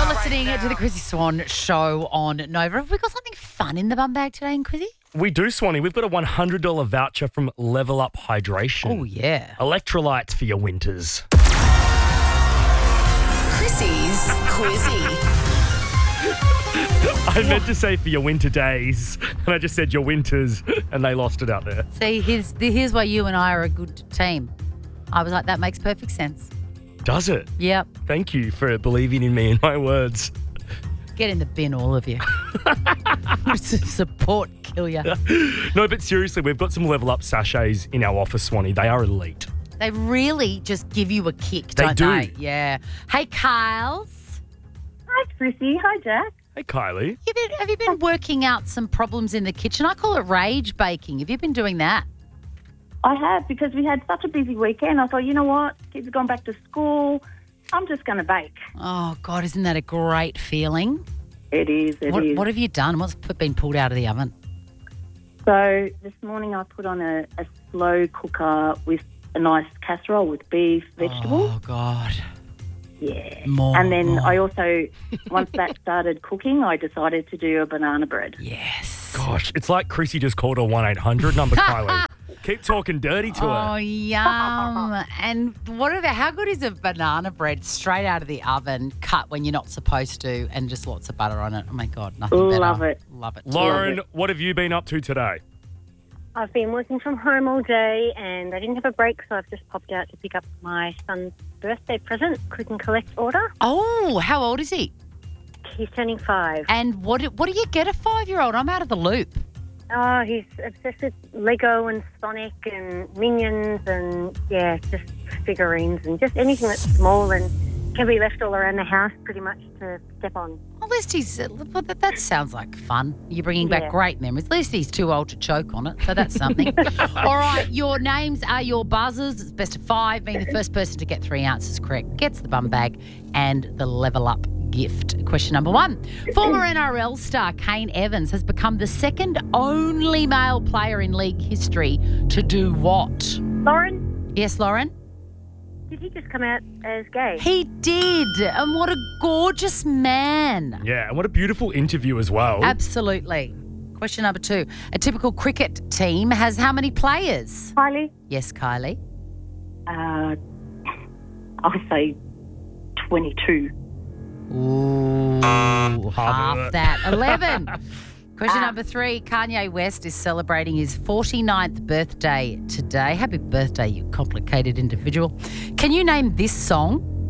You're listening to the Chrissy Swan Show on Nova. Have we got something fun in the bum bag today, Chrissy? We do, Swanee. We've got a $100 voucher from Level Up Hydration. Oh, yeah. Electrolytes for your winters. Chrissy's Quizzy. I meant to say for your winter days, and I just said your winters, and they lost it out there. See, here's why you and I are a good team. I was like, that makes perfect sense. Does it? Yep. Thank you for believing in me and my words. Get in the bin, all of you. Support kill you. No, but seriously, we've got some Level Up sachets in our office, Swanee. They are elite. They really just give you a kick, They don't do. they? Yeah. Hey, Kyles. Hi, Chrissy. Hi, Jack. Hey, Kylie. Have you been working out some problems in the kitchen? I call it rage baking. Have you been doing that? I have, because we had such a busy weekend. I thought, you know what? Kids have gone back to school. I'm just going to bake. Oh, God, isn't that a great feeling? It is. What have you done? What's been pulled out of the oven? So this morning I put on a slow cooker with a nice casserole with beef, vegetables. Oh, God. Yeah. More. And then I also, once that started cooking, I decided to do a banana bread. Yes. Gosh, it's like Chrissy just called her 1-800 number, Kylie. Keep talking dirty to her. Oh, yum. And how good is a banana bread straight out of the oven, cut when you're not supposed to, and just lots of butter on it? Oh, my God, nothing better. Love it. Love it. Lauren, what have you been up to today? I've been working from home all day and I didn't have a break, so I've just popped out to pick up my son's birthday present, click and collect order. Oh, how old is he? He's turning 5. And what do you get a 5-year-old? I'm out of the loop. Oh, he's obsessed with Lego and Sonic and Minions and, yeah, just figurines and just anything that's small and can be left all around the house pretty much to step on. At least that sounds like fun. You're bringing back Yeah. great memories. At least he's too old to choke on it, so that's something. All right, your names are your buzzers. It's best of 5. Being the first person to get 3 answers correct gets the bum bag and the Level Up gift. Question number 1. Former NRL star Kane Evans has become the second only male player in league history to do what? Lauren, Yes, Lauren? did he just come out as gay? He did. And what a gorgeous man. Yeah, and what a beautiful interview as well. Absolutely. Question number 2. A typical cricket team has how many players? Kylie, Yes, Kylie. I say 22. Ooh, Half half of it. that. 11. Question number 3. Kanye West is celebrating his 49th birthday today. Happy birthday, you complicated individual. Can you name this song?